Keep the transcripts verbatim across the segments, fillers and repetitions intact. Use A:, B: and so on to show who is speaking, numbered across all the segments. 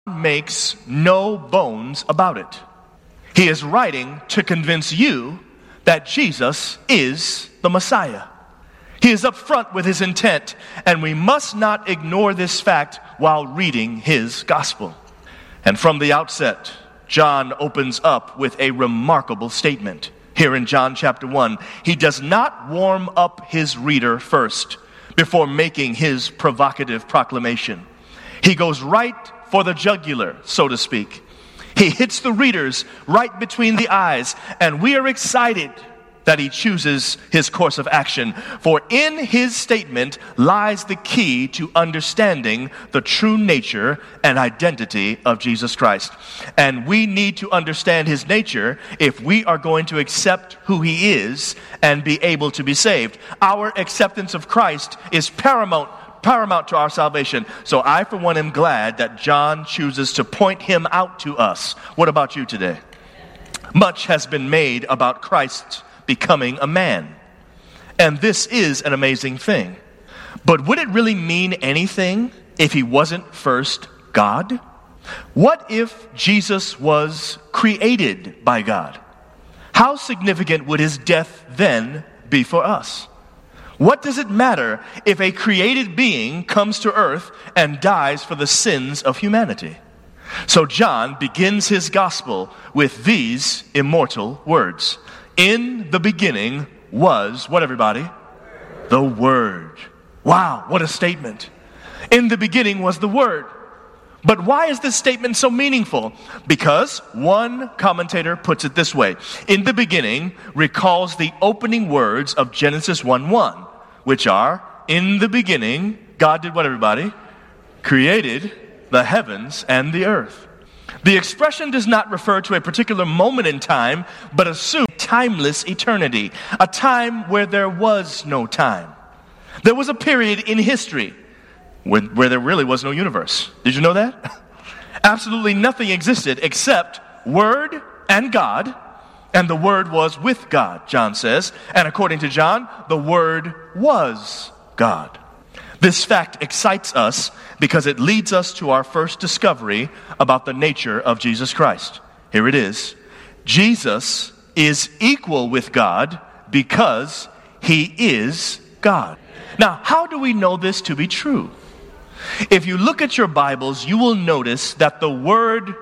A: makes no bones about it. He is writing to convince you that Jesus is the Messiah. He is upfront with his intent, and we must not ignore this fact while reading his gospel. And from the outset, John opens up with a remarkable statement. Here in John chapter one, he does not warm up his reader first before making his provocative proclamation. He goes right for the jugular, so to speak. He hits the readers right between the eyes, and we are excited that he chooses his course of action. For in his statement lies the key to understanding the true nature and identity of Jesus Christ. And we need to understand his nature if we are going to accept who he is and be able to be saved. Our acceptance of Christ is paramount paramount to our salvation. So I, for one, am glad that John chooses to point him out to us. What about you today? Much has been made about Christ becoming a man. And this is an amazing thing. But would it really mean anything if he wasn't first God? What if Jesus was created by God? How significant would his death then be for us? What does it matter if a created being comes to earth and dies for the sins of humanity? So John begins his gospel with these immortal words. In the beginning was, what everybody? The Word. Wow, what a statement. In the beginning was the Word. But why is this statement so meaningful? Because one commentator puts it this way. In the beginning recalls the opening words of Genesis one one, which are, in the beginning, God did what everybody? Created the heavens and the earth. The expression does not refer to a particular moment in time, but assumes timeless eternity, a time where there was no time. There was a period in history where, where there really was no universe. Did you know that? Absolutely nothing existed except Word and God, and the Word was with God, John says. And according to John, the Word was God. This fact excites us because it leads us to our first discovery about the nature of Jesus Christ. Here it is. Jesus is equal with God because he is God. Now, how do we know this to be true? If you look at your Bibles, you will notice that the word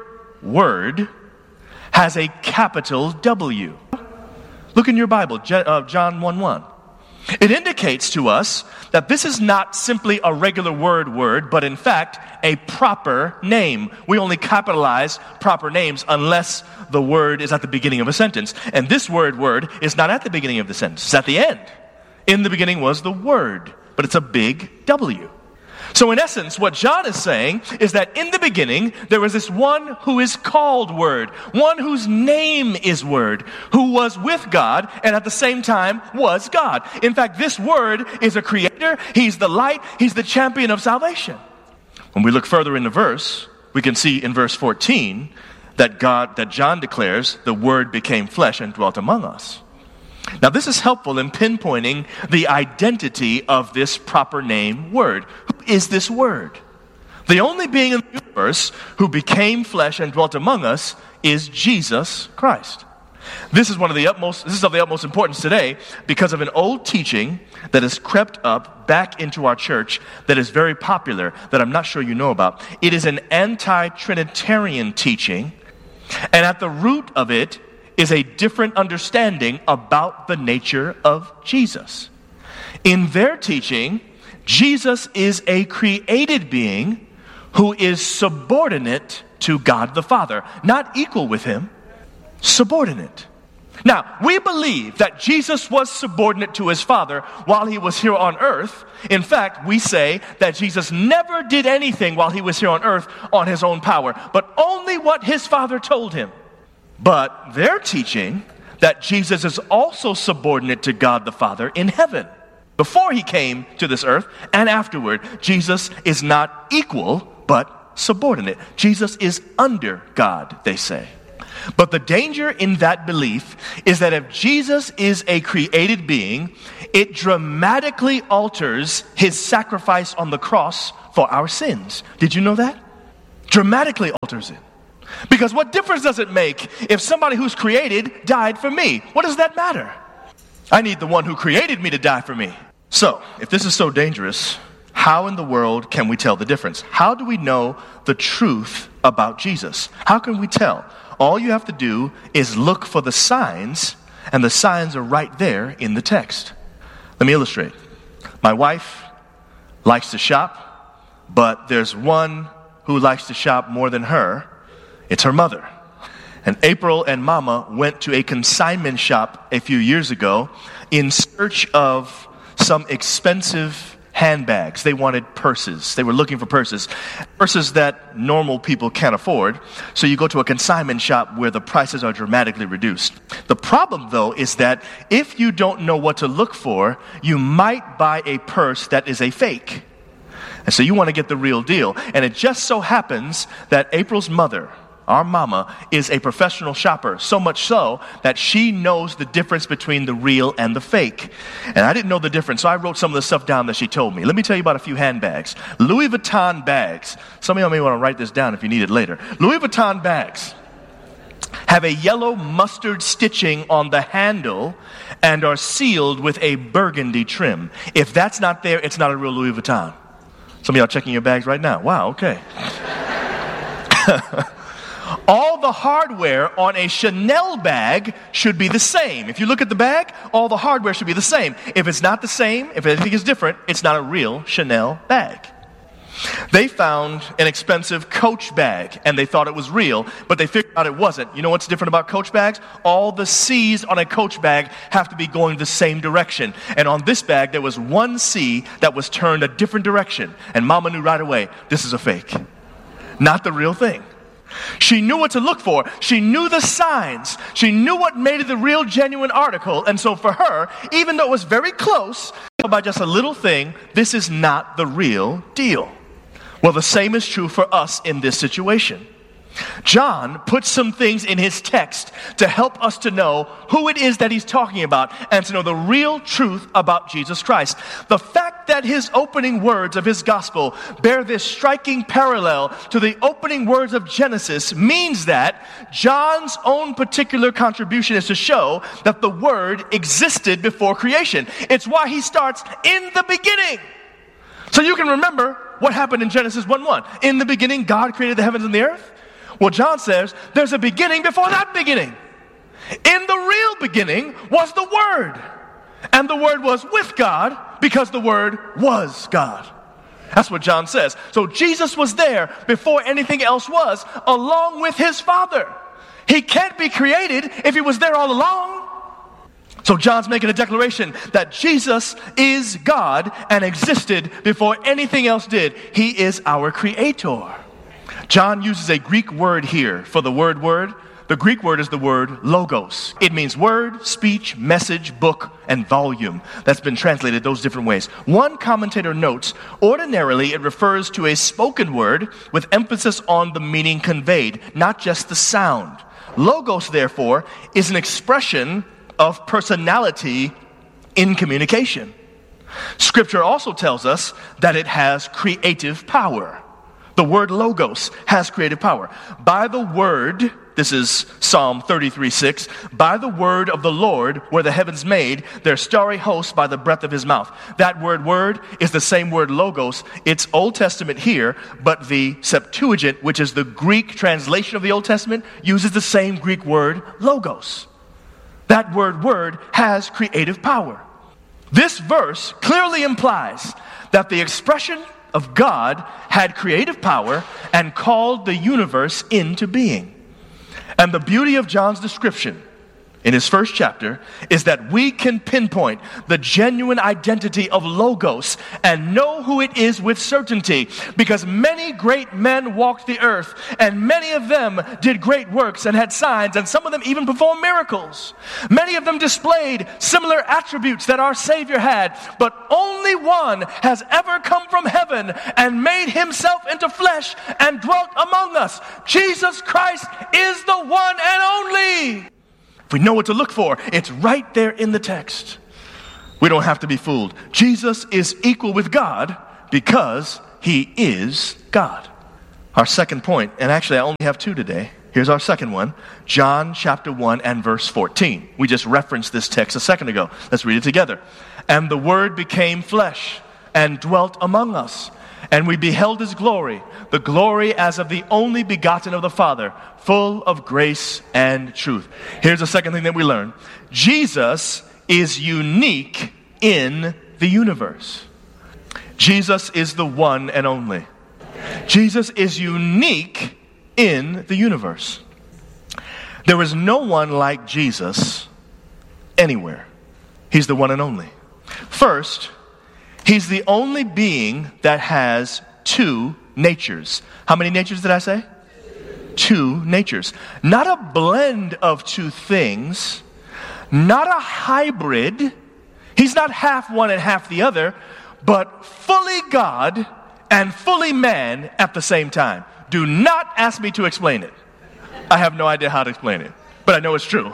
A: word has a capital W. Look in your Bible, John one one. It indicates to us that this is not simply a regular word word, but in fact, a proper name. We only capitalize proper names unless the word is at the beginning of a sentence. And this word word is not at the beginning of the sentence. It's at the end. In the beginning was the Word, but it's a big W. So in essence, what John is saying is that in the beginning, there was this one who is called Word, one whose name is Word, who was with God and at the same time was God. In fact, this Word is a creator, he's the light, he's the champion of salvation. When we look further in the verse, we can see in verse fourteen that God, that John declares, the Word became flesh and dwelt among us. Now this is helpful in pinpointing the identity of this proper name Word. Who is this Word? The only being in the universe who became flesh and dwelt among us is Jesus Christ. This is one of the utmost, this is of the utmost importance today because of an old teaching that has crept up back into our church that is very popular, that I'm not sure you know about. It is an anti-Trinitarian teaching, and at the root of it is a different understanding about the nature of Jesus. In their teaching, Jesus is a created being who is subordinate to God the Father, not equal with him, subordinate. Now, we believe that Jesus was subordinate to his Father while he was here on earth. In fact, we say that Jesus never did anything while he was here on earth on his own power, but only what his Father told him. But they're teaching that Jesus is also subordinate to God the Father in heaven. Before he came to this earth and afterward, Jesus is not equal, but subordinate. Jesus is under God, they say. But the danger in that belief is that if Jesus is a created being, it dramatically alters his sacrifice on the cross for our sins. Did you know that? Dramatically alters it. Because what difference does it make if somebody who's created died for me? What does that matter? I need the one who created me to die for me. So, if this is so dangerous, how in the world can we tell the difference? How do we know the truth about Jesus? How can we tell? All you have to do is look for the signs, and the signs are right there in the text. Let me illustrate. My wife likes to shop, but there's one who likes to shop more than her. It's her mother. And April and Mama went to a consignment shop a few years ago in search of some expensive handbags. They wanted purses. They were looking for purses. Purses that normal people can't afford. So you go to a consignment shop where the prices are dramatically reduced. The problem, though, is that if you don't know what to look for, you might buy a purse that is a fake. And so you want to get the real deal. And it just so happens that April's mother, our mama, is a professional shopper, so much so that she knows the difference between the real and the fake. And I didn't know the difference, so I wrote some of the stuff down that she told me. Let me tell you about a few handbags. Louis Vuitton bags. Some of y'all may want to write this down if you need it later. Louis Vuitton bags have a yellow mustard stitching on the handle and are sealed with a burgundy trim. If that's not there, it's not a real Louis Vuitton. Some of y'all checking your bags right now. Wow, okay. All the hardware on a Chanel bag should be the same. If you look at the bag, all the hardware should be the same. If it's not the same, if anything is different, it's not a real Chanel bag. They found an expensive Coach bag, and they thought it was real, but they figured out it wasn't. You know what's different about Coach bags? All the C's on a Coach bag have to be going the same direction. And on this bag, there was one C that was turned a different direction. And Mama knew right away, this is a fake. Not the real thing. She knew what to look for. She knew the signs. She knew what made it the real, genuine article. And so for her, even though it was very close, by just a little thing, this is not the real deal. Well, the same is true for us in this situation. John puts some things in his text to help us to know who it is that he's talking about and to know the real truth about Jesus Christ. The fact that his opening words of his gospel bear this striking parallel to the opening words of Genesis means that John's own particular contribution is to show that the Word existed before creation. It's why he starts in the beginning. So you can remember what happened in Genesis one one. In the beginning, God created the heavens and the earth. Well, John says there's a beginning before that beginning. In the real beginning was the Word. And the Word was with God because the Word was God. That's what John says. So Jesus was there before anything else was, along with his Father. He can't be created if he was there all along. So John's making a declaration that Jesus is God and existed before anything else did. He is our creator. John uses a Greek word here for the word word. The Greek word is the word logos. It means word, speech, message, book, and volume. That's been translated those different ways. One commentator notes, ordinarily it refers to a spoken word with emphasis on the meaning conveyed, not just the sound. Logos, therefore, is an expression of personality in communication. Scripture also tells us that it has creative power. The word logos has creative power. By the word, this is Psalm thirty-three six, by the word of the Lord were the heavens made, their starry hosts by the breath of his mouth. That word word is the same word logos. It's Old Testament here, but the Septuagint, which is the Greek translation of the Old Testament, uses the same Greek word logos. That word word has creative power. This verse clearly implies that the expression of God had creative power and called the universe into being. And the beauty of John's description in his first chapter is that we can pinpoint the genuine identity of Logos and know who it is with certainty, because many great men walked the earth and many of them did great works and had signs, and some of them even performed miracles. Many of them displayed similar attributes that our Savior had, but only one has ever come from heaven and made himself into flesh and dwelt among us. Jesus Christ is the one and only. If we know what to look for, it's right there in the text. We don't have to be fooled. Jesus is equal with God because he is God. Our second point, and actually I only have two today. Here's our second one, John chapter one and verse fourteen. We just referenced this text a second ago. Let's read it together. And the Word became flesh and dwelt among us, and we beheld his glory, the glory as of the only begotten of the Father, full of grace and truth. Here's the second thing that we learn. Jesus is unique in the universe. Jesus is the one and only. Jesus is unique in the universe. There is no one like Jesus anywhere. He's the one and only. First, he's the only being that has two natures. How many natures did I say? Two natures. Not a blend of two things, not a hybrid. He's not half one and half the other, but fully God and fully man at the same time. Do not ask me to explain it. I have no idea how to explain it, but I know it's true.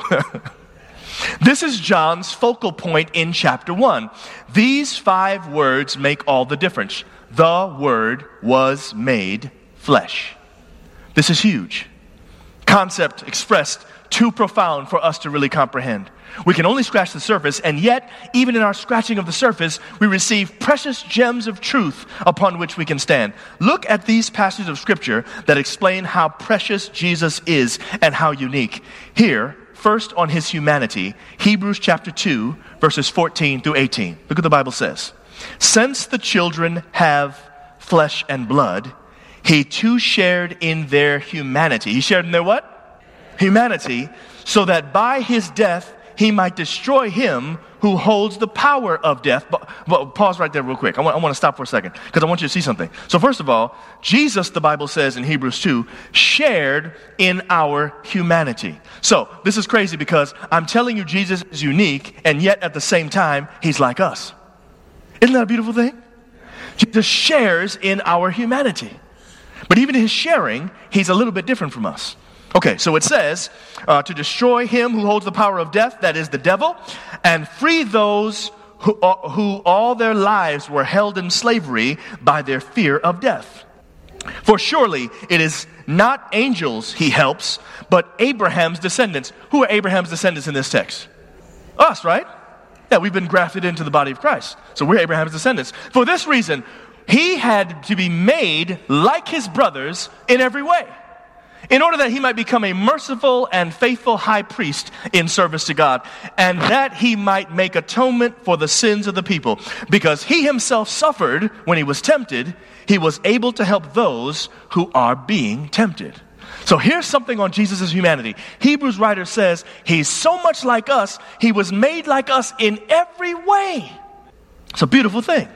A: This is John's focal point in chapter one. These five words make all the difference. The Word was made flesh. This is huge. Concept expressed too profound for us to really comprehend. We can only scratch the surface, and yet, even in our scratching of the surface, we receive precious gems of truth upon which we can stand. Look at these passages of Scripture that explain how precious Jesus is and how unique. Here, first on his humanity, Hebrews chapter two, verses fourteen through eighteen. Look what the Bible says. Since the children have flesh and blood, he too shared in their humanity. He shared in their what? Humanity, so that by his death he might destroy him who holds the power of death. But, but pause right there real quick. I want, I want to stop for a second because I want you to see something. So first of all, Jesus, the Bible says in Hebrews two, shared in our humanity. So this is crazy because I'm telling you Jesus is unique, and yet at the same time, he's like us. Isn't that a beautiful thing? Jesus shares in our humanity. But even in his sharing, he's a little bit different from us. Okay, so it says, uh, to destroy him who holds the power of death, that is the devil, and free those who, uh, who all their lives were held in slavery by their fear of death. For surely it is not angels he helps, but Abraham's descendants. Who are Abraham's descendants in this text? Us, right? Yeah, we've been grafted into the body of Christ. So we're Abraham's descendants. For this reason, he had to be made like his brothers in every way, in order that he might become a merciful and faithful high priest in service to God, and that he might make atonement for the sins of the people. Because he himself suffered when he was tempted, he was able to help those who are being tempted. So here's something on Jesus' humanity. Hebrews writer says he's so much like us, he was made like us in every way. It's a beautiful thing.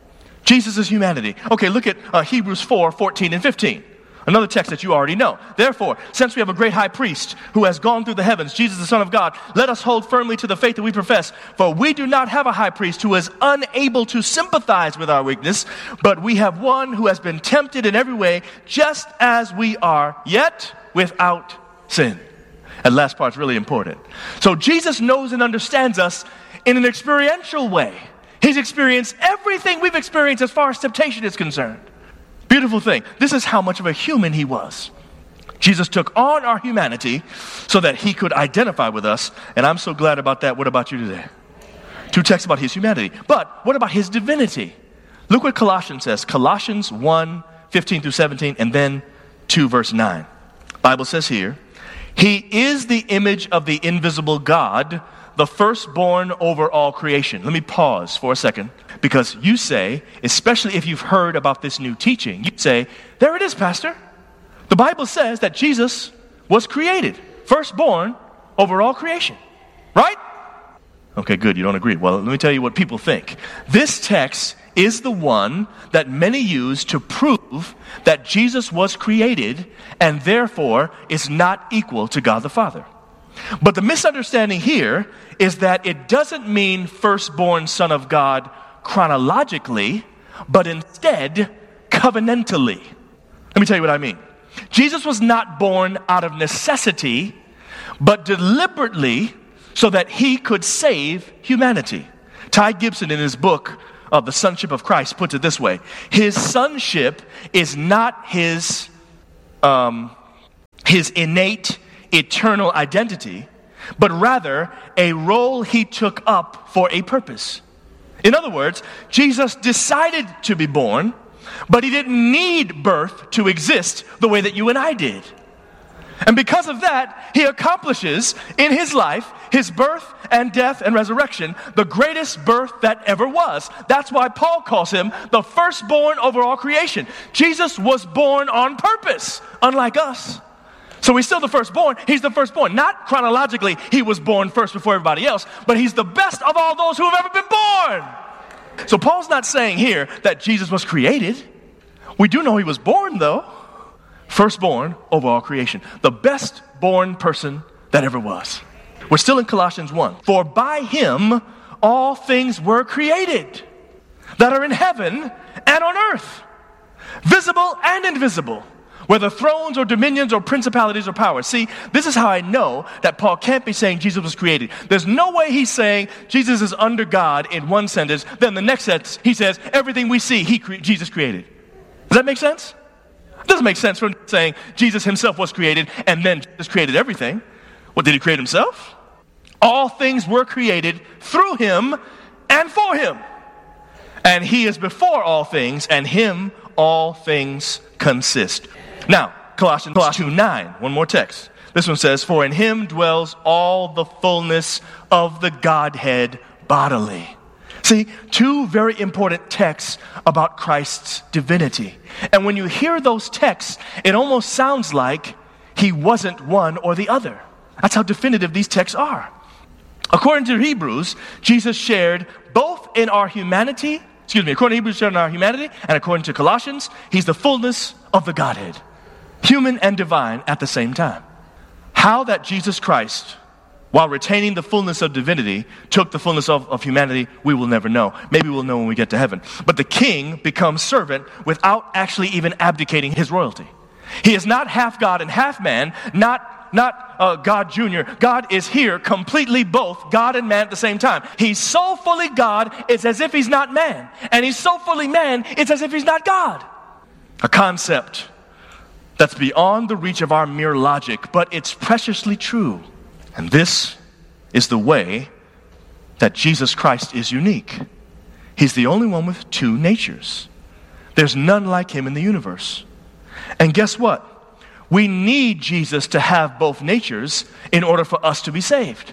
A: Jesus' humanity. Okay, look at uh, Hebrews four, fourteen and fifteen. Another text that you already know. Therefore, since we have a great high priest who has gone through the heavens, Jesus the Son of God, let us hold firmly to the faith that we profess. For we do not have a high priest who is unable to sympathize with our weakness, but we have one who has been tempted in every way, just as we are, yet without sin. That last part's really important. So Jesus knows and understands us in an experiential way. He's experienced everything we've experienced as far as temptation is concerned. Beautiful thing. This is how much of a human he was. Jesus took on our humanity so that he could identify with us, and I'm so glad about that. What about you today? Two texts about his humanity. But what about his divinity? Look what Colossians says. Colossians one, fifteen through seventeen, and then two, verse nine. Bible says here, he is the image of the invisible God, the firstborn over all creation. Let me pause for a second, because you say, especially if you've heard about this new teaching, you say, there it is, Pastor. The Bible says that Jesus was created, firstborn over all creation, right? Okay, good, you don't agree. Well, let me tell you what people think. This text is the one that many use to prove that Jesus was created and therefore is not equal to God the Father. But the misunderstanding here is that it doesn't mean firstborn son of God chronologically, but instead covenantally. Let me tell you what I mean. Jesus was not born out of necessity, but deliberately so that he could save humanity. Ty Gibson, in his book of The Sonship of Christ, puts it this way. His sonship is not his um, his innate, eternal identity, but rather a role he took up for a purpose. In other words, Jesus decided to be born, but he didn't need birth to exist the way that you and I did. And because of that, he accomplishes in his life, his birth and death and resurrection, the greatest birth that ever was. That's why Paul calls him the firstborn over all creation. Jesus was born on purpose, unlike us. So he's still the firstborn. He's the firstborn. Not chronologically, he was born first before everybody else, but he's the best of all those who have ever been born. So Paul's not saying here that Jesus was created. We do know he was born, though. Firstborn over all creation. The best born person that ever was. We're still in Colossians one. For by him all things were created that are in heaven and on earth, visible and invisible, whether thrones or dominions or principalities or powers. See, this is how I know that Paul can't be saying Jesus was created. There's no way he's saying Jesus is under God in one sentence. Then the next sentence, he says, everything we see, he cre- Jesus created. Does that make sense? It doesn't make sense from saying Jesus himself was created and then Jesus created everything. What, did he create himself? All things were created through him and for him. And he is before all things, and him all things consist. Now, Colossians two nine, one more text. This one says, for in him dwells all the fullness of the Godhead bodily. See, two very important texts about Christ's divinity. And when you hear those texts, it almost sounds like he wasn't one or the other. That's how definitive these texts are. According to Hebrews, Jesus shared both in our humanity, excuse me, according to Hebrews, shared in our humanity, and according to Colossians, he's the fullness of the Godhead, human and divine at the same time. How that Jesus Christ, while retaining the fullness of divinity, took the fullness of, of humanity, we will never know. Maybe we'll know when we get to heaven. But the king becomes servant without actually even abdicating his royalty. He is not half God and half man, not Not uh, God Junior God is here completely both God and man at the same time. He's so fully God, it's as if he's not man. And he's so fully man, it's as if he's not God. A concept that's beyond the reach of our mere logic, but it's preciously true. And this is the way that Jesus Christ is unique. He's the only one with two natures. There's none like him in the universe. And guess what? We need Jesus to have both natures in order for us to be saved.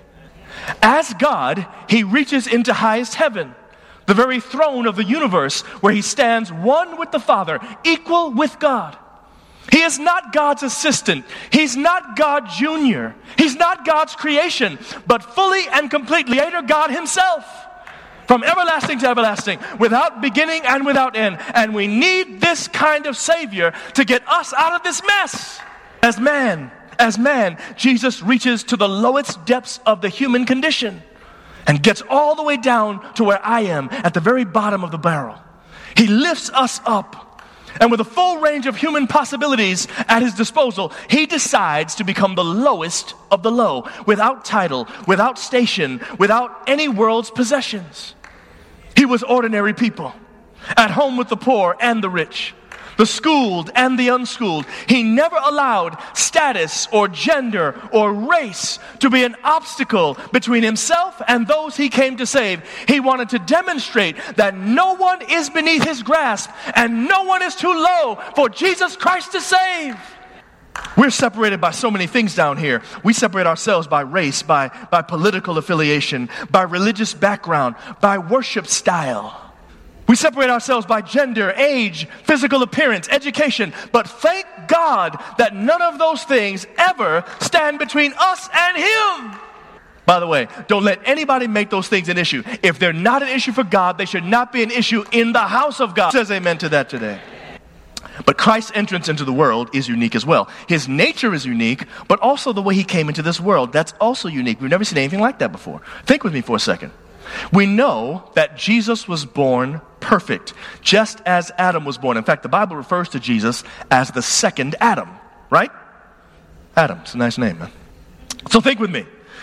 A: As God, he reaches into highest heaven, the very throne of the universe, where he stands one with the Father, equal with God. He is not God's assistant. He's not God Junior He's not God's creation, but fully and completely Creator God himself. From everlasting to everlasting, without beginning and without end. And we need this kind of Savior to get us out of this mess. As man, as man, Jesus reaches to the lowest depths of the human condition and gets all the way down to where I am, at the very bottom of the barrel. He lifts us up, and with a full range of human possibilities at his disposal, he decides to become the lowest of the low, without title, without station, without any world's possessions. He was ordinary people, at home with the poor and the rich, the schooled and the unschooled. He never allowed status or gender or race to be an obstacle between himself and those he came to save. He wanted to demonstrate that no one is beneath his grasp and no one is too low for Jesus Christ to save. We're separated by so many things down here. We separate ourselves by race, by, by political affiliation, by religious background, by worship style. We separate ourselves by gender, age, physical appearance, education. But thank God that none of those things ever stand between us and him. By the way, don't let anybody make those things an issue. If they're not an issue for God, they should not be an issue in the house of God. Says amen to that today. But Christ's entrance into the world is unique as well. His nature is unique, but also the way he came into this world, that's also unique. We've never seen anything like that before. Think with me for a second. We know that Jesus was born perfect, just as Adam was born. In fact, the Bible refers to Jesus as the second Adam, right? Adam, it's a nice name, man. So think with me.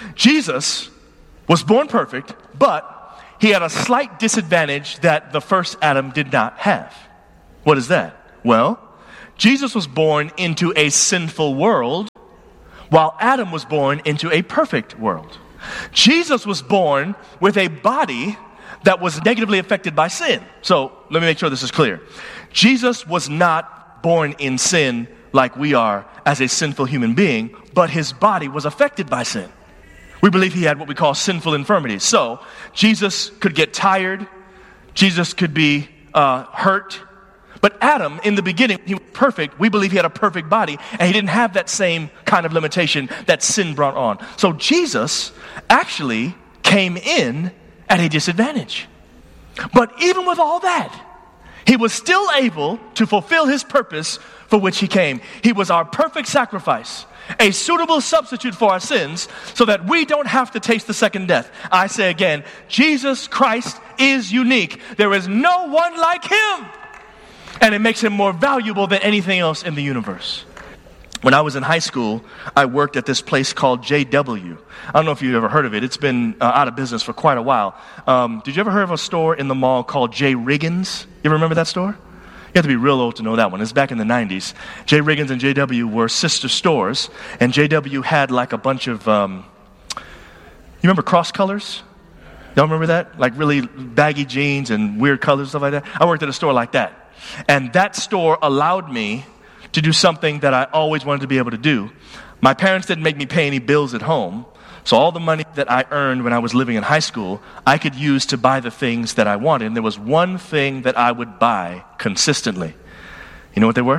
A: Jesus was born perfect, but he had a slight disadvantage that the first Adam did not have. What is that? Well, Jesus was born into a sinful world, while Adam was born into a perfect world. Jesus was born with a body that was negatively affected by sin. So let me make sure this is clear. Jesus was not born in sin like we are as a sinful human being, but his body was affected by sin. We believe he had what we call sinful infirmities. So Jesus could get tired. Jesus could be uh, hurt. But Adam, in the beginning, he was perfect. We believe he had a perfect body, and he didn't have that same kind of limitation that sin brought on. So Jesus actually came in at a disadvantage. But even with all that, he was still able to fulfill his purpose for which he came. He was our perfect sacrifice, a suitable substitute for our sins, so that we don't have to taste the second death. I say again, Jesus Christ is unique. There is no one like him. And it makes him more valuable than anything else in the universe. When I was in high school, I worked at this place called J W. I don't know if you've ever heard of it. It's been uh, out of business for quite a while. Um, did you ever heard of a store in the mall called J Riggins? You ever remember that store? You have to be real old to know that one. It's back in the nineties. J Riggins and J W were sister stores. And J W had like a bunch of, um, you remember Cross Colors? Y'all remember that? Like really baggy jeans and weird colors, stuff like that. I worked at a store like that. And that store allowed me to do something that I always wanted to be able to do. My parents didn't make me pay any bills at home. So all the money that I earned when I was living in high school, I could use to buy the things that I wanted. And there was one thing that I would buy consistently. You know what they were?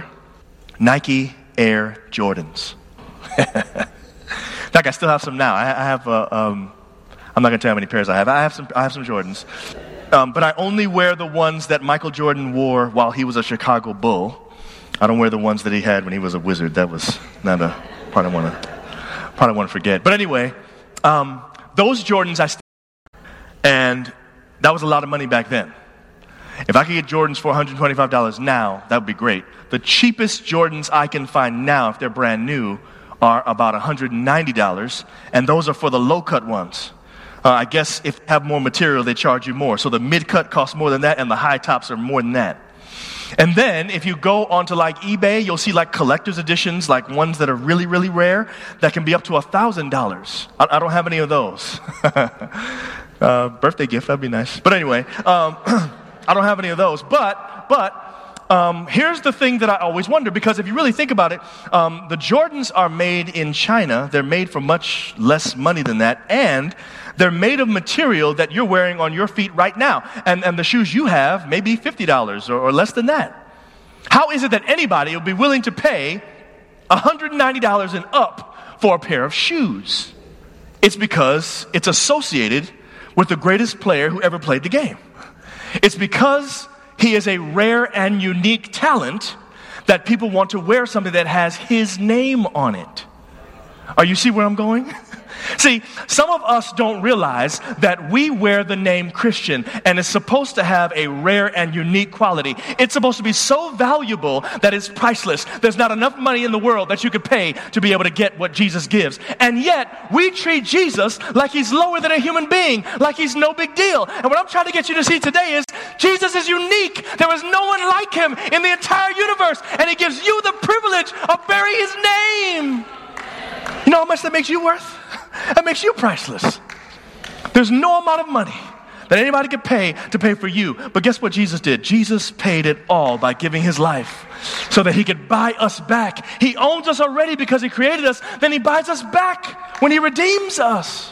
A: Nike Air Jordans. In fact, I still have some now. I, I have, uh, um, I'm not going to tell you how many pairs I have. I have some, I have some Jordans. Um, but I only wear the ones that Michael Jordan wore while he was a Chicago Bull. I don't wear the ones that he had when he was a Wizard. That was not a part I want to part I want to forget. But anyway, um, those Jordans I still and that was a lot of money back then. If I could get Jordans for one hundred twenty-five dollars now, that would be great. The cheapest Jordans I can find now, if they're brand new, are about one hundred ninety dollars, and those are for the low-cut ones. Uh, I guess if you have more material, they charge you more. So the mid-cut costs more than that, and the high tops are more than that. And then if you go onto like eBay, you'll see like collector's editions, like ones that are really, really rare, that can be up to one thousand dollars. I, I don't have any of those. uh, birthday gift, that'd be nice. But anyway, um, I don't have any of those. But, but, Um, here's the thing that I always wonder, because if you really think about it, um, the Jordans are made in China. They're made for much less money than that, and they're made of material that you're wearing on your feet right now. And, and the shoes you have may be fifty dollars or, or less than that. How is it that anybody will be willing to pay one hundred ninety dollars and up for a pair of shoes? It's because it's associated with the greatest player who ever played the game. It's because he is a rare and unique talent that people want to wear something that has his name on it. Are you see where I'm going? See, some of us don't realize that we wear the name Christian, and it's supposed to have a rare and unique quality. It's supposed to be so valuable that it's priceless. There's not enough money in the world that you could pay to be able to get what Jesus gives. And yet, we treat Jesus like he's lower than a human being, like he's no big deal. And what I'm trying to get you to see today is Jesus is unique. There is no one like him in the entire universe, and he gives you the privilege of bearing his name. You know how much that makes you worth? That makes you priceless. There's no amount of money that anybody could pay to pay for you. But guess what Jesus did? Jesus paid it all by giving his life so that he could buy us back. He owns us already because he created us. Then he buys us back when he redeems us.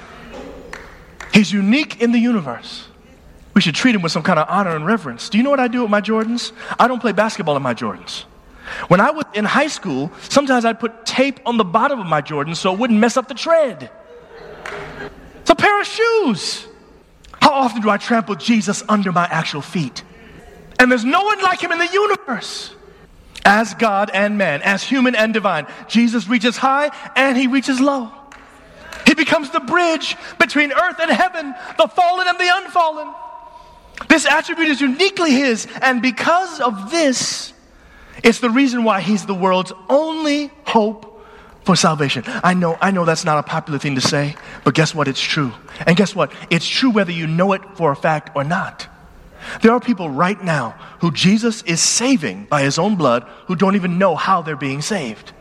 A: He's unique in the universe. We should treat him with some kind of honor and reverence. Do you know what I do with my Jordans? I don't play basketball in my Jordans. When I was in high school, sometimes I'd put tape on the bottom of my Jordans so it wouldn't mess up the tread. It's a pair of shoes. How often do I trample Jesus under my actual feet? And there's no one like him in the universe. As God and man, as human and divine, Jesus reaches high and he reaches low. He becomes the bridge between earth and heaven, the fallen and the unfallen. This attribute is uniquely his, and because of this, it's the reason why he's the world's only hope for salvation. I know, I know that's not a popular thing to say, but guess what? It's true. And guess what? It's true whether you know it for a fact or not. There are people right now who Jesus is saving by his own blood who don't even know how they're being saved.